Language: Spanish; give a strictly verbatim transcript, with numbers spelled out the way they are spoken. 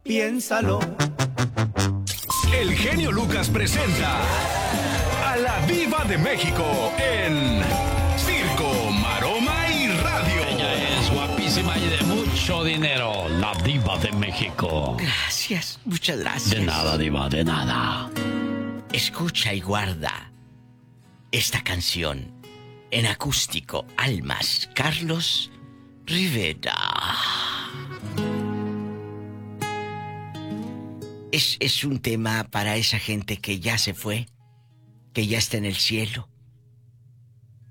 piénsalo. El genio Lucas presenta a la Diva de México en Circo, Maroma y Radio. Ella es guapísima y de mucho dinero, la Diva de México. Gracias, muchas gracias. De nada, Diva, de nada. Escucha y guarda esta canción en acústico, Almas, Carlos Rivera. Es, es un tema para esa gente que ya se fue, que ya está en el cielo,